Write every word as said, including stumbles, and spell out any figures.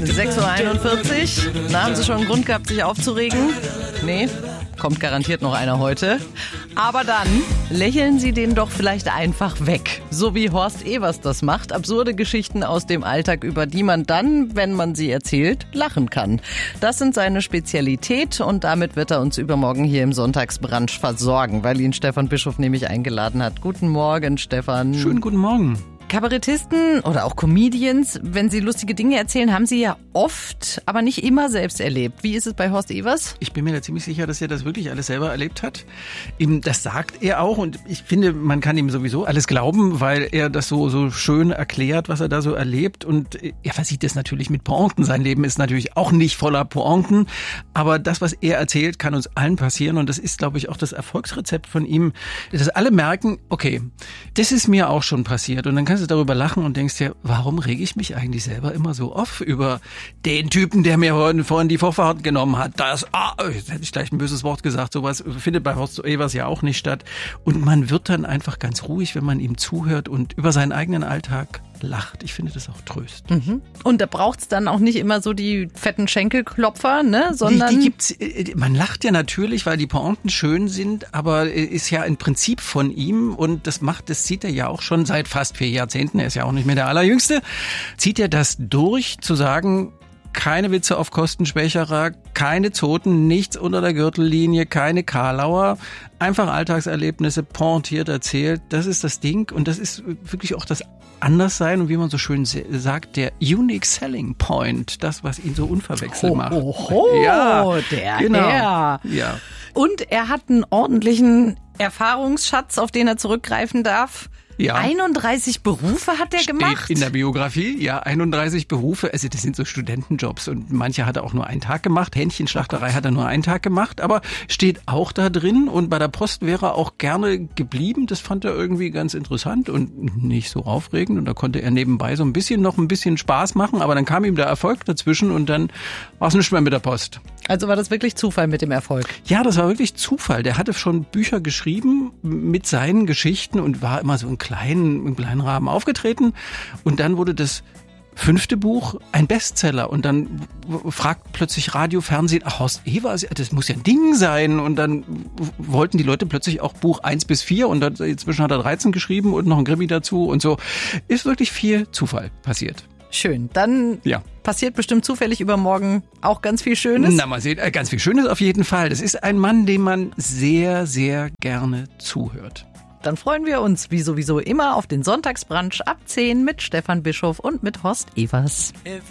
sechs Uhr einundvierzig. Na, haben Sie schon einen Grund gehabt, sich aufzuregen? Nee, kommt garantiert noch einer heute. Aber dann lächeln Sie den doch vielleicht einfach weg. So wie Horst Ewers das macht. Absurde Geschichten aus dem Alltag, über die man dann, wenn man sie erzählt, lachen kann. Das sind seine Spezialität und damit wird er uns übermorgen hier im Sonntagsbrunch versorgen, weil ihn Stefan Bischof nämlich eingeladen hat. Guten Morgen, Stefan. Schönen guten Morgen. Kabarettisten oder auch Comedians, wenn sie lustige Dinge erzählen, haben sie ja oft, aber nicht immer selbst erlebt. Wie ist es bei Horst Ewers? Ich bin mir da ziemlich sicher, dass er das wirklich alles selber erlebt hat. Ihm, das sagt er auch und ich finde, man kann ihm sowieso alles glauben, weil er das so, so schön erklärt, was er da so erlebt und er versieht das natürlich mit Pointen. Sein Leben ist natürlich auch nicht voller Pointen, aber das, was er erzählt, kann uns allen passieren und das ist, glaube ich, auch das Erfolgsrezept von ihm, dass alle merken, okay, das ist mir auch schon passiert und dann kannst du darüber lachen und denkst dir, warum rege ich mich eigentlich selber immer so auf über den Typen, der mir vorhin die Vorfahrt genommen hat. Das, ah, jetzt hätte ich gleich ein böses Wort gesagt, sowas findet bei Horst Ewers ja auch nicht statt. Und man wird dann einfach ganz ruhig, wenn man ihm zuhört und über seinen eigenen Alltag lacht. Ich finde das auch tröstlich. Mhm. Und da braucht's dann auch nicht immer so die fetten Schenkelklopfer, ne? Sondern die, die gibt's. Man lacht ja natürlich, weil die Pointen schön sind, aber ist ja ein Prinzip von ihm und das macht, das zieht er ja auch schon seit fast vier Jahrzehnten. Er ist ja auch nicht mehr der Allerjüngste. Zieht er das durch, zu sagen, keine Witze auf Kosten Schwächerer, keine Zoten, nichts unter der Gürtellinie, keine Karlauer, einfach Alltagserlebnisse pointiert erzählt. Das ist das Ding und das ist wirklich auch das Anderssein und wie man so schön sagt, der Unique Selling Point, das, was ihn so unverwechselbar macht. Oh, oh, oh, ja, der genau. Herr. Ja. Und er hat einen ordentlichen Erfahrungsschatz, auf den er zurückgreifen darf. Ja. einunddreißig Berufe hat er Steht gemacht? In der Biografie, ja, einunddreißig Berufe. Also das sind so Studentenjobs und manche hat er auch nur einen Tag gemacht. Hähnchenschlachterei oh hat er nur einen Tag gemacht, aber steht auch da drin und bei der Post wäre er auch gerne geblieben. Das fand er irgendwie ganz interessant und nicht so aufregend und da konnte er nebenbei so ein bisschen noch ein bisschen Spaß machen, aber dann kam ihm der Erfolg dazwischen und dann war es nicht mehr mit der Post. Also war das wirklich Zufall mit dem Erfolg? Ja, das war wirklich Zufall. Der hatte schon Bücher geschrieben mit seinen Geschichten und war immer so in kleinen, im kleinen Rahmen aufgetreten. Und dann wurde das fünfte Buch ein Bestseller. Und dann fragt plötzlich Radio, Fernsehen, ach, Horst Ewers, das muss ja ein Ding sein. Und dann wollten die Leute plötzlich auch Buch eins bis vier. Und dann, inzwischen hat er dreizehn geschrieben und noch ein Krimi dazu. Und so ist wirklich viel Zufall passiert. Schön. Dann ja. Passiert bestimmt zufällig übermorgen auch ganz viel Schönes. Na, mal sehen, ganz viel Schönes auf jeden Fall. Das ist ein Mann, dem man sehr, sehr gerne zuhört. Dann freuen wir uns, wie sowieso immer, auf den Sonntagsbrunch ab zehn mit Stefan Bischof und mit Horst Ewers.